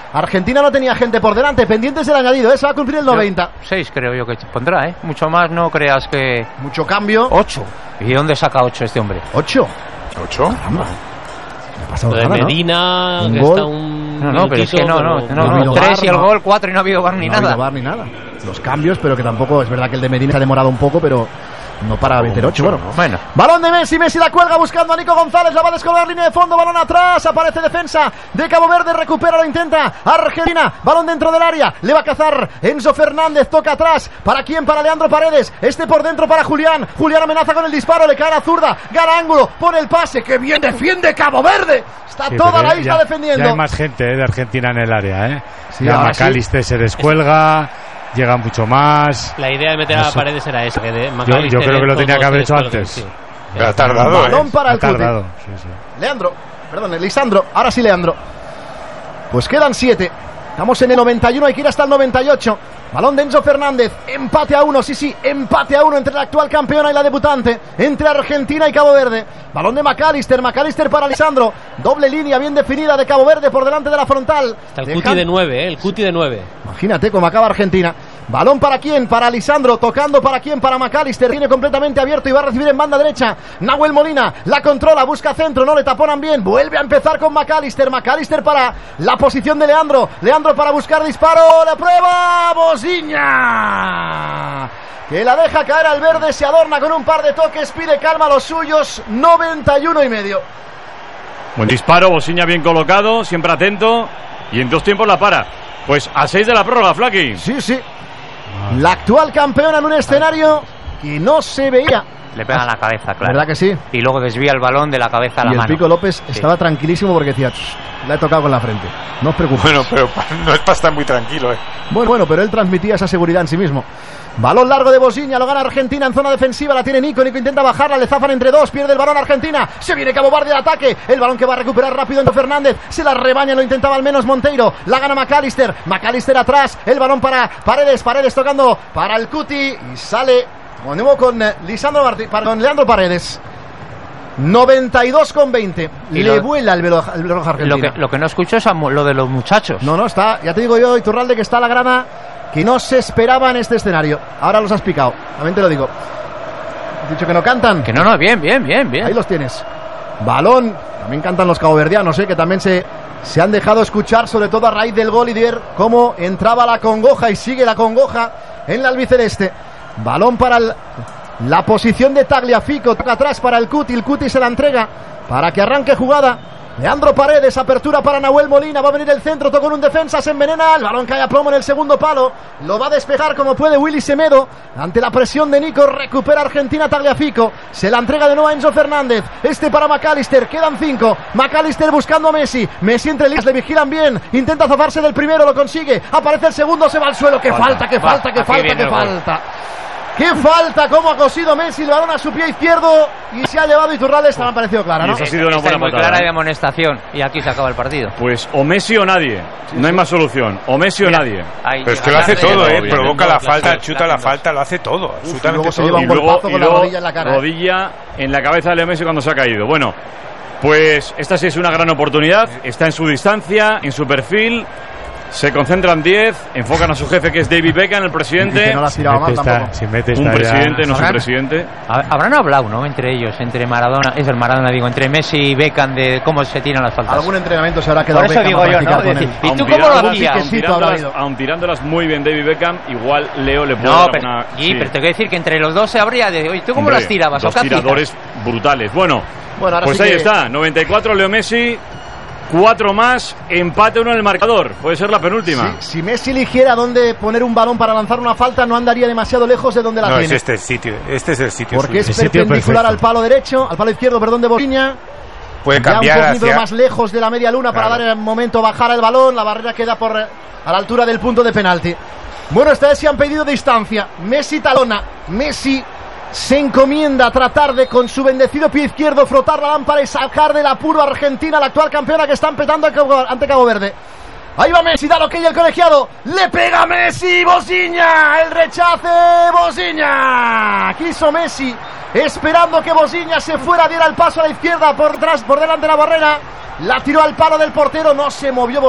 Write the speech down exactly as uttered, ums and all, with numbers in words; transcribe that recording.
Argentina no tenía gente por delante, pendientes del añadido, ¿eh? Se va a cumplir el noventa. seis creo yo que pondrá, ¿eh? Mucho más no creas que... Mucho cambio. ocho. ¿Y dónde saca ocho este hombre? ocho. ¿ocho? Caramba. Lo de Medina, un que gol. está un... No, no, pero es que no, no, no, no ha no, habido tres bar, y el no. gol, cuatro y no ha habido bar ni no ha nada. habido bar ni nada. Los cambios, pero que tampoco, es verdad que el de Medina se ha demorado un poco, pero no para meter ocho. Bueno, bueno. Balón de Messi, Messi la cuelga buscando a Nico González, la va a descolgar, línea de fondo, balón atrás, aparece defensa de Cabo Verde, recupera, lo intenta Argentina, balón dentro del área, le va a cazar Enzo Fernández, toca atrás, ¿para quién? Para Leandro Paredes, este por dentro para Julián, Julián amenaza con el disparo, le cae la zurda, gana ángulo, pone el pase, que bien defiende Cabo Verde, está Sí, toda la ya, isla defendiendo. Ya hay más gente eh, de Argentina en el área, ¿eh? Sí, ya ahora McAllister sí. Se descuelga, llega mucho más. La idea de meter No a sé. Paredes era esa. Que de Yo, yo creo que lo tenía que haber hecho antes. Sí. Pero ha tardado, Balón ¿eh? para Ha el Cuti. tardado. Sí, sí. Leandro, perdón, Lisandro, ahora sí Leandro. Pues quedan siete. Estamos en el noventa y uno, hay que ir hasta el noventa y ocho. Balón de Enzo Fernández, empate a uno, sí, sí, empate a uno entre la actual campeona y la debutante, entre Argentina y Cabo Verde. Balón de McAllister, McAllister para Lisandro, doble línea bien definida de Cabo Verde por delante de la frontal. Está el Dejan... Cuti de nueve, ¿eh? El Cuti de nueve. Imagínate cómo acaba Argentina. Balón para quién, para Lisandro, tocando para quién, para McAllister, tiene completamente abierto y va a recibir en banda derecha. Nahuel Molina, la controla, busca centro, no le taponan bien, vuelve a empezar con McAllister, McAllister para la posición de Leandro, Leandro para buscar disparo, la prueba, Bosiña, que la deja caer al verde, se adorna con un par de toques, pide calma a los suyos, noventa y uno y medio. Buen disparo, Bosiña bien colocado, siempre atento, y en dos tiempos la para. Pues a seis de la prórroga, Flaky. Sí, sí. La actual campeona en un escenario que no se veía. Le pega en la cabeza, claro. ¿Verdad que sí? Y luego desvía el balón de la cabeza a la Y el mano. Pico López Sí. estaba tranquilísimo porque decía, la he tocado con la frente. No os preocupéis. Bueno, pero no es para estar muy tranquilo, ¿eh? Bueno, bueno, pero él transmitía esa seguridad en sí mismo. Balón largo de Bosiña, lo gana Argentina en zona defensiva, la tiene Nico, Nico intenta bajarla, le zafan entre dos, pierde el balón Argentina, se viene Cabo Verde de ataque, el balón que va a recuperar rápido Enzo Fernández, se la rebaña, lo intentaba al menos Monteiro, la gana McAllister, McAllister atrás, el balón para Paredes, Paredes tocando para el Cuti y sale, como nuevo con eh, Lisandro Martí, perdón, Leandro Paredes. noventa y dos con veinte. Y Le lo, vuela el reloj, el reloj argentino. Lo que, lo que no escucho es a mu- lo de los muchachos. No, no, está, ya te digo yo, Iturralde, que está la grana que no se esperaba en este escenario. Ahora los has picado, también te lo digo. Has dicho que no cantan. Que no, no, bien, bien, bien, bien. Ahí los tienes. Balón, también cantan los caboverdianos, ¿eh? Que también se, se han dejado escuchar, sobre todo a raíz del gol y de ver cómo entraba la congoja y sigue la congoja en la albiceleste. Balón para el, la posición de Tagliafico, toca atrás para el Cuti, el Cuti se la entrega para que arranque jugada. Leandro Paredes, apertura para Nahuel Molina, va a venir el centro, toca con un defensa, se envenena, el balón cae a plomo en el segundo palo, lo va a despejar como puede Willy Semedo, ante la presión de Nico, recupera Argentina Tagliafico, se la entrega de nuevo a Enzo Fernández, este para McAllister, quedan cinco, McAllister buscando a Messi, Messi entre líneas, le vigilan bien, intenta zafarse del primero, lo consigue, aparece el segundo, se va al suelo, que falta, que falta, que falta, que falta. ¡Qué falta! ¿Cómo ha cosido Messi? El balón a su pie izquierdo y se ha llevado Iturralde. Esta me ha parecido clara, ¿no? Y eso ha sido una Esta buena es muy patada, clara ¿eh? de amonestación. Y aquí se acaba el partido. Pues o Messi o nadie. No hay más solución. O Messi o nadie. Ahí, Pero es que lo hace tarde, todo, ¿eh? bien, Provoca bien. la falta, Claro, chuta claro. la falta, lo hace todo. Absolutamente luego se todo. lleva un Y luego, golpazo y con la luego rodilla en la cara, ¿eh? rodilla en la cabeza de Leo Messi cuando se ha caído. Bueno, pues esta sí es una gran oportunidad. Está en su distancia, en su perfil. Se concentran diez, enfocan a su jefe que es David Beckham, el presidente. Que no la has tirado mal tampoco. Si mete Un esta presidente, ya... no es un Habrán- presidente. Ha- Habrán hablado, ¿no? Entre ellos, entre Maradona, es el Maradona, digo, entre Messi y Beckham, de cómo se tiran las faltas. Algún entrenamiento se habrá quedado Por eso Beckham digo a yo, practicar ¿no? con Decir, él. ¿y Aun tú cómo lo tirándolas- hacías? aun Piquecito tirándolas- habrá habido. aun tirándolas muy bien David Beckham, igual Leo le puede No, dar pero, una... y, sí. pero te quiero decir que entre los dos se habría de... Oye, ¿tú cómo Hombre, las tirabas? dos ¿O qué hacías? tiradores brutales. Bueno, Bueno, ahora pues sí ahí que- está, noventa y cuatro Leo Messi, cuatro más, empate uno en el marcador. Puede ser la penúltima. Si, si Messi eligiera dónde poner un balón para lanzar una falta, no andaría demasiado lejos de donde la No, es tiene. este el sitio. Este es el sitio. Porque suyo. es El sitio perpendicular perfecto. al palo derecho, al palo izquierdo, perdón, de Bosiña. Puede Ya un cambiar poquito hacia... más lejos de la media luna para Claro. dar el momento, bajar el balón. La barrera queda por a la altura del punto de penalti. Bueno, esta vez sí han pedido distancia. Messi talona. Messi se encomienda a tratar de, con su bendecido pie izquierdo, frotar la lámpara y sacar del apuro a Argentina, la actual campeona que está empezando ante Cabo Verde. Ahí va Messi, da lo que hay el colegiado. Le pega Messi, Bosiña. El rechace, Bosiña. Quiso Messi, esperando que Bosiña se fuera, diera el paso a la izquierda, por atrás, por delante de la barrera. La tiró al palo del portero, no se movió.